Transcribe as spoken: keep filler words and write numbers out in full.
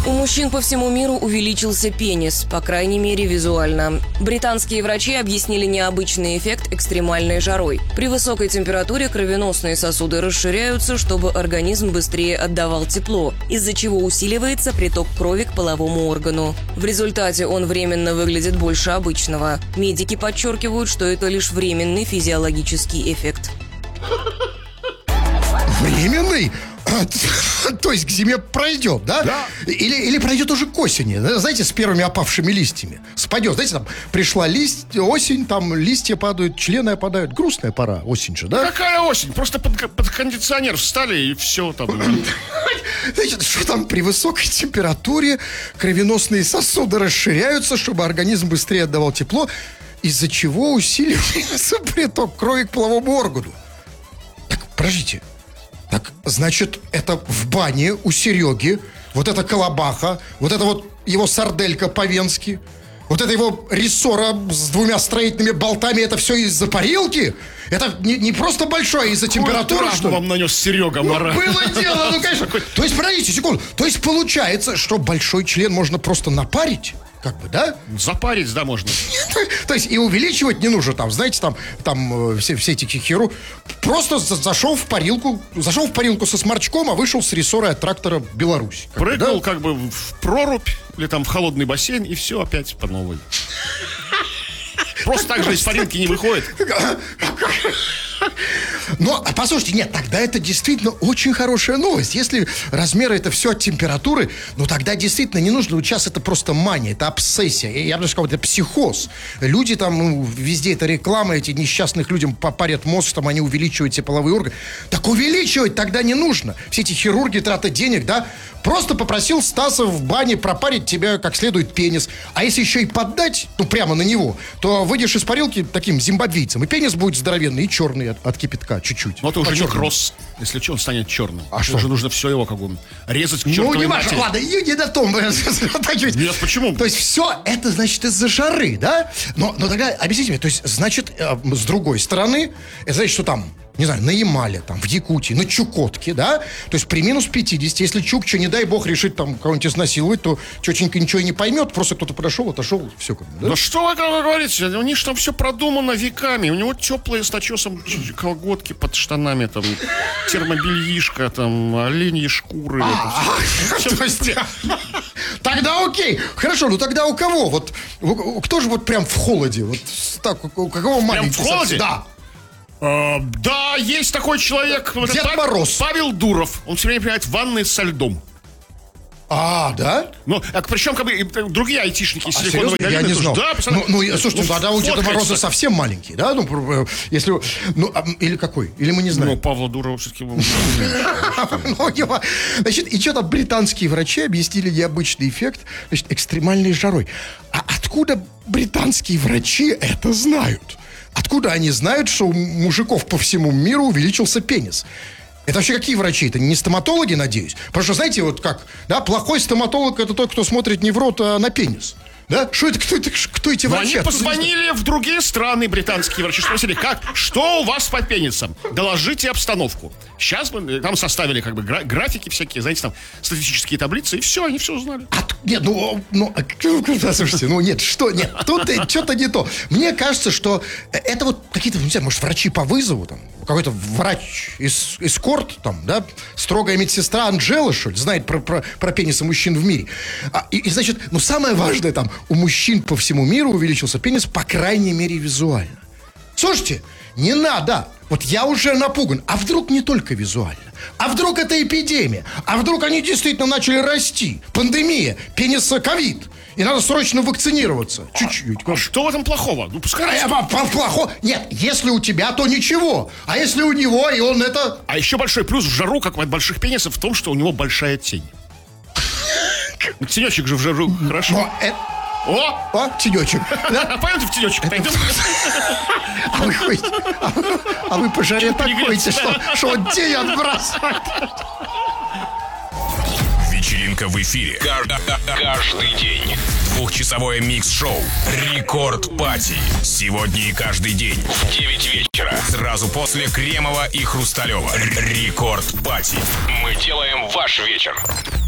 У мужчин по всему миру увеличился пенис, по крайней мере визуально. Британские врачи объяснили необычный эффект экстремальной жарой. При высокой температуре кровеносные сосуды расширяются, чтобы организм быстрее отдавал тепло, из-за чего усиливается приток крови к половому органу. В результате он временно выглядит больше обычного. Медики подчеркивают, что это лишь временный физиологический эффект. Временный? То есть к зиме пройдет, да? Да. Или, или пройдет уже к осени, да? Знаете, с первыми опавшими листьями. Спадет, знаете, там пришла лист, осень, там листья падают, члены опадают. Грустная пора, осень же, да? Какая осень? Просто под, под кондиционер встали и все там. Значит, что там при высокой температуре кровеносные сосуды расширяются, чтобы организм быстрее отдавал тепло, из-за чего усиливается приток крови к половому органу. Так, подождите. Так, значит, это в бане у Сереги, вот эта колобаха, вот это вот его сарделька по-венски, вот это его рессора с двумя строительными болтами, это все из-за парилки? Это не, не просто большое, а из-за температуры, что ли? Вам нанес Серега Мара. Ну, было дело, ну, конечно. То есть, подождите секунду, то есть получается, что большой член можно просто напарить? Как бы, да? Запарить, да, можно. То есть и увеличивать не нужно, там, знаете, там, там все, все эти херу. Просто за, зашел в парилку, зашел в парилку со сморчком, а вышел с рессорой от трактора Беларусь. Как Прыгнул бы, да? как бы в прорубь или там в холодный бассейн, и все опять по новой. Просто так же из парилки не выходит. Но, послушайте, нет, тогда это действительно очень хорошая новость. Если размеры это все от температуры, ну тогда действительно не нужно. Сейчас это просто мания, это обсессия. Я бы даже сказал, это психоз. Люди там, ну, везде это реклама, эти несчастных людям попарят мозг, там они увеличивают все половые органы. Так увеличивать тогда не нужно. Все эти хирурги, трата денег, да? Просто попросил Стаса в бане пропарить тебе как следует пенис. А если еще и поддать, ну прямо на него, то выйдешь из парилки таким зимбабвийцем. И пенис будет здоровенный и черный от, от кипятка чуть-чуть. Но это уже не черный. кросс. Если что, он станет черным. А что? Уже нужно все его как бы резать к Ну, чертовой не важно, матери. ладно, и не до том. Нет, почему? То есть все это, значит, из-за жары, да? Но, но тогда объясните мне, то есть, значит, э, с другой стороны, это значит, что там, не знаю, на Ямале, там, в Якутии, на Чукотке, да? То есть при минус пятидесяти, если Чукча, не дай бог, решит там кого-нибудь изнасиловать, то тетенька ничего и не поймет, просто кто-то подошел, отошел, все как бы, да? Да что вы говорите? У них там все продумано веками. У него теплые с начесом колготки под штанами, там, термобельишка, там, оленьи шкуры. То есть, тогда окей. Хорошо, ну тогда у кого? Вот кто же вот прям в холоде? Вот так, у кого маленький? в холоде? Да. А, да, есть такой человек. Дед Павел, Мороз. Павел Дуров. Он все время принимает ванны со льдом. А, да? Ну, а причем как бы и другие айтишники из А, Силиконовой серьезно? Я долины не тоже. знал. Да, ну, ну, я- слушайте, ну, тогда у Деда фоткается. Мороза совсем маленький, да? Ну, пр- если, ну, а, или какой? Или мы не Ну, знаем? Павла Дурова все-таки... Ну, его- Значит, и что-то британские врачи объяснили необычный эффект, значит, экстремальной жарой. А откуда британские врачи это знают? Откуда они знают, что у мужиков по всему миру увеличился пенис? Это вообще какие врачи? Это не стоматологи, надеюсь? Потому что, знаете, вот как, да, плохой стоматолог — это тот, кто смотрит не в рот, а на пенис. Да? Что это, кто, это, кто эти Но врачи? они Откуда позвонили в другие страны, британские врачи, спросили, как, что у вас по пенисам? Доложите обстановку. Сейчас мы там составили как бы гра- графики всякие, знаете, там статистические таблицы, и все, они все узнали. От- нет, ну, ну, а, слушайте, ну нет, что, нет, тут что-то не то. Мне кажется, что это вот какие-то, не знаю, может, врачи по вызову, там, какой-то врач из эскорт, там, да, строгая медсестра Анжела, что ли, знает про, про, про пенисы мужчин в мире. А, и, и, значит, ну, самое важное, там, у мужчин по всему миру увеличился пенис, по крайней мере, визуально. Слушайте, не надо. Вот я уже напуган. А вдруг не только визуально? А вдруг это эпидемия? А вдруг они действительно начали расти? Пандемия, пениса ковид. И надо срочно вакцинироваться. Чуть-чуть. А что в этом плохого? Ну, пускай... А, а, а, плохо? Нет, если у тебя, то ничего. А если у него, и он это... А еще большой плюс в жару, как от больших пенисов, в том, что у него большая тень. Тенечек же в жару хорошо. Но это... О! О, тенечек. Да? Пойдемте в тенечек, пойдем. А вы ходите, а вы, а вы по жаре так Пригреться, ходите, что, что он тень отбрасывает. Вечеринка в эфире. Каждый, каждый день. Двухчасовое микс-шоу «Рекорд Пати». Сегодня и каждый день в девять вечера. Сразу после Кремова и Хрусталева. «Рекорд Пати». Мы делаем ваш вечер.